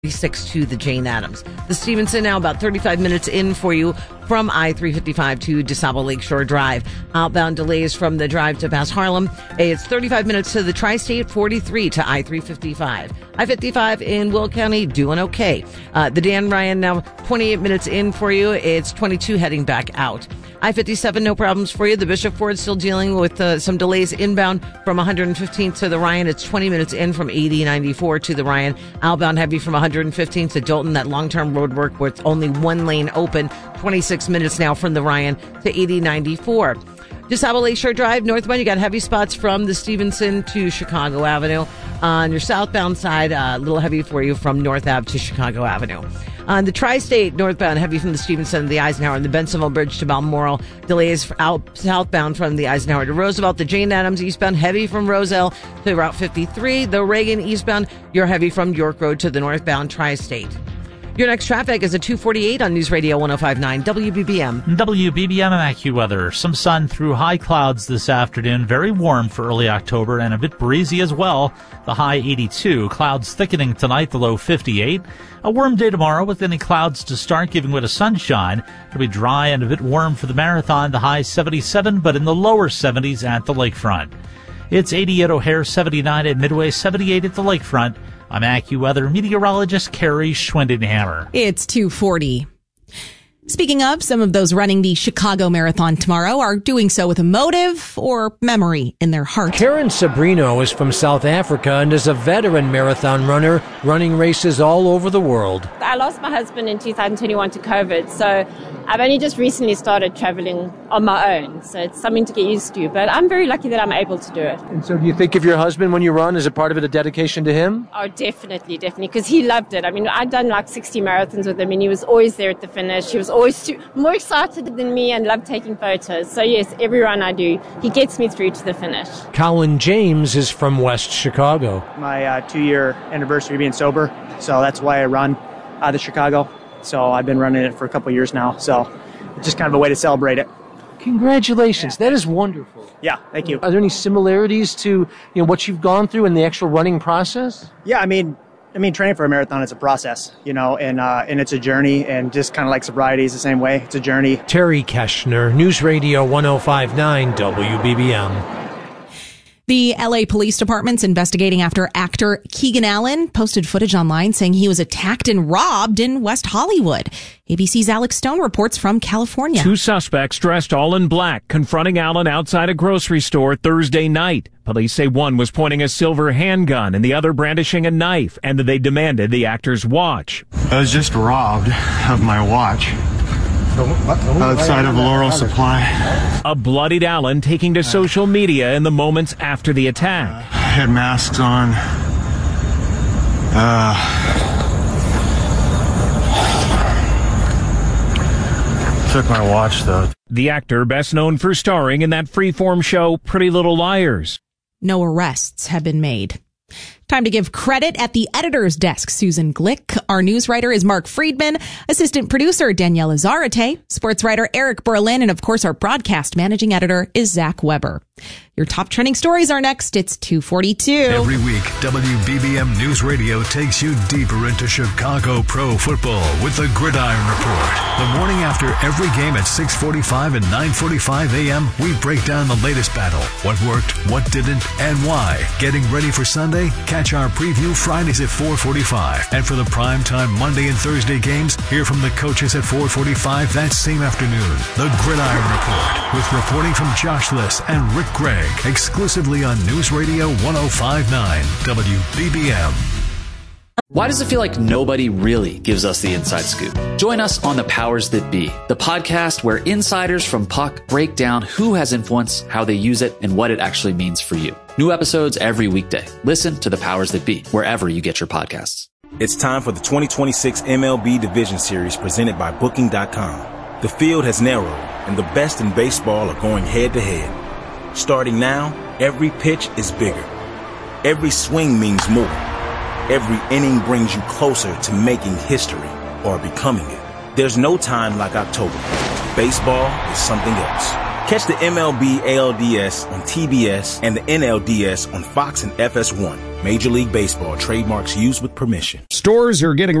to the Jane Addams. The Stevenson now about 35 minutes in for you from I-355 to DeSable Lakeshore Drive. Outbound delays from the drive to past Harlem. It's 35 minutes to the Tri-State, 43 to I-355. I-55 in Will County doing okay. The Dan Ryan now 28 minutes in for you. It's 22 heading back out. I-57, no problems for you. The Bishop Ford still dealing with some delays inbound from 115th to the Ryan. It's 20 minutes in from 80-94 to the Ryan. Outbound heavy from 115th to Dalton. That long-term road work with only one lane open. 26 minutes now from the Ryan to 80-94. DeSable Lakeshore Drive, northbound, you got heavy spots from the Stevenson to Chicago Avenue. On your southbound side, a little heavy for you from North Ave to Chicago Avenue. On the Tri-State, northbound, heavy from the Stevenson to the Eisenhower and the Bensonville Bridge to Balmoral. Delays out southbound from the Eisenhower to Roosevelt. The Jane Addams eastbound, heavy from Roselle to Route 53. The Reagan eastbound, you're heavy from York Road to the northbound Tri-State. Your next traffic is at 2:48 on News Radio 105.9 WBBM. WBBM and AccuWeather. Some sun through high clouds this afternoon. Very warm for early October and a bit breezy as well. The high 82. Clouds thickening tonight, the low 58. A warm day tomorrow with any clouds to start, giving way to sunshine. It'll be dry and a bit warm for the marathon. The high 77, but in the lower 70s at the lakefront. It's 80 at O'Hare, 79 at Midway, 78 at the lakefront. I'm AccuWeather meteorologist Carrie Schwendenhammer. It's 2:40. Speaking of, some of those running the Chicago Marathon tomorrow are doing so with a motive or memory in their heart. Karen Sabrino is from South Africa and is a veteran marathon runner, running races all over the world. I lost my husband in 2021 to COVID, so I've only just recently started traveling on my own, so it's something to get used to, but I'm very lucky that I'm able to do it. And so do you think of your husband when you run? Is it part of it a dedication to him? Oh, definitely, because he loved it. I mean, I'd done like 60 marathons with him, and he was always there at the finish. He was always more excited than me and loved taking photos. So yes, every run I do, he gets me through to the finish. Colin James is from West Chicago. My 2-year anniversary of being sober, so that's why I run the Chicago. So I've been running it for a couple of years now, so it's just kind of a way to celebrate it. Congratulations. Yeah. That is wonderful. Yeah, thank you. Are there any similarities to what you've gone through in the actual running process? Yeah, I mean, training for a marathon is a process, and it's a journey, and just kind of like sobriety is the same way. It's a journey. Terry Keshner, News Radio 105.9 WBBM. The LA Police Department's investigating after actor Keegan Allen posted footage online saying he was attacked and robbed in West Hollywood. ABC's Alex Stone reports from California. 2 suspects dressed all in black confronting Allen outside a grocery store Thursday night. Police say one was pointing a silver handgun and the other brandishing a knife, and that they demanded the actor's watch. I was just robbed of my watch outside of Laurel Supply. A bloodied Allen taking to social media in the moments after the attack. I had masks on. Took my watch, though. The actor, best known for starring in that freeform show Pretty Little Liars. No arrests have been made. Time to give credit at the editor's desk. Susan Glick. Our news writer is Mark Friedman. Assistant producer Daniela Zarate. Sports writer Eric Berlin. And of course, our broadcast managing editor is Zach Weber. Your top trending stories are next. It's 2:42. Every week, WBBM News Radio takes you deeper into Chicago pro football with the Gridiron Report. The morning after every game at 6:45 and 9:45 a.m., we break down the latest battle, what worked, what didn't, and why. Getting ready for Sunday? Catch our preview Fridays at 4:45. And for the primetime Monday and Thursday games, hear from the coaches at 4:45 that same afternoon. The Gridiron Report, with reporting from Josh Liss and Rick Gregg, exclusively on News Radio 105.9 WBBM. Why does it feel like nobody really gives us the inside scoop? Join us on The Powers That Be, the podcast where insiders from Puck break down who has influence, how they use it, and what it actually means for you. New episodes every weekday. Listen to The Powers That Be, wherever you get your podcasts. It's time for the 2026 MLB Division Series presented by Booking.com. The field has narrowed, and the best in baseball are going head-to-head. Starting now, every pitch is bigger. Every swing means more. Every inning brings you closer to making history or becoming it. There's no time like October. Baseball is something else. Catch the MLB ALDS on TBS and the NLDS on Fox and FS1. Major League Baseball trademarks used with permission. Stores are getting